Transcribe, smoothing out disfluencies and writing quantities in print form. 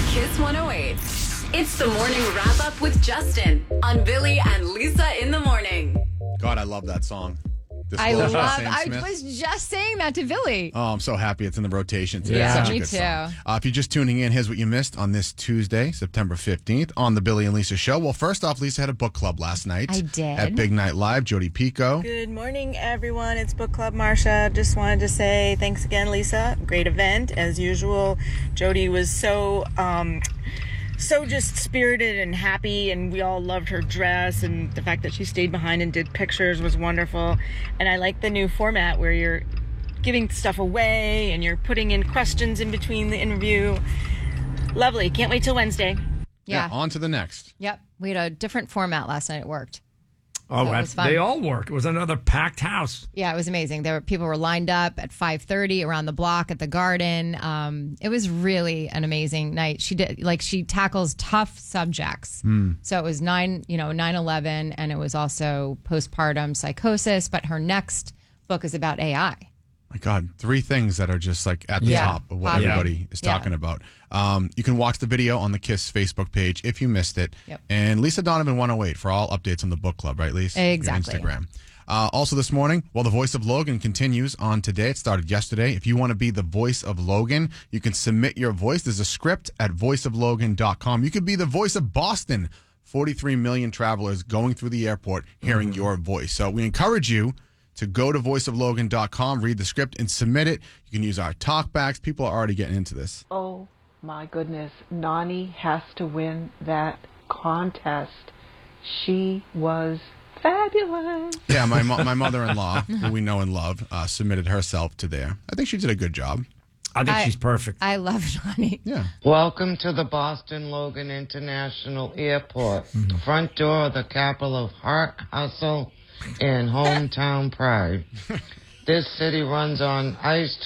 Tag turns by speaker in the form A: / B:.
A: Kiss 108. It's the morning wrap up with Justin on Billy and Lisa in the morning.
B: God, I love that song.
C: I
B: Sam
C: was just saying that to Billy.
B: Oh, I'm so happy it's in the rotation today.
C: Yeah,
B: Such a
C: me
B: good
C: too.
B: song. If you're just tuning in, here's what you missed on this Tuesday, September 15th, on the Billy and Lisa Show. Well, first off, Lisa had a book club last night.
C: I did.
B: At Big Night Live, Jody Pico.
D: Good morning, everyone. It's Book Club Marsha. Just wanted to say thanks again, Lisa. Great event, as usual. Jody was so just spirited and happy, and we all loved her dress, and the fact that she stayed behind and did pictures was wonderful. And I like the new format where you're giving stuff away and you're putting in questions in between the interview. Lovely. Can't wait till Wednesday.
C: Yeah.
B: On to the next.
C: Yep. We had a different format last night. It worked.
E: Oh,
C: So it was fun.
E: they all work. It was another packed house.
C: Yeah, it was amazing. People were lined up at 5:30 around the block at the Garden. It was really an amazing night. She tackles tough subjects. So it was 9/11, and it was also postpartum psychosis. But her next book is about AI.
B: My God, 3 things that are just like at the top of what
C: Popular.
B: everybody is talking about. You can watch the video on the KISS Facebook page if you missed it.
C: Yep.
B: And Lisa Donovan 108 for all updates on the book club, right, Lisa?
C: Exactly.
B: Your Instagram. Also this morning, the Voice of Logan continues on today. It started yesterday. If you want to be the voice of Logan, you can submit your voice. There's a script at voiceoflogan.com. You could be the voice of Boston. 43 million travelers going through the airport hearing your voice. So we encourage you to go to voiceoflogan.com, read the script, and submit it. You can use our talkbacks. People are already getting into this.
F: Oh my goodness, Nani has to win that contest. She was fabulous.
B: Yeah, my mother-in-law, who we know and love, submitted herself to there. I think she did a good job.
E: I think she's perfect.
C: I love Johnny.
B: Yeah.
G: Welcome to the Boston Logan International Airport, front door of the capital of heart, hustle, and hometown pride. This city runs on iced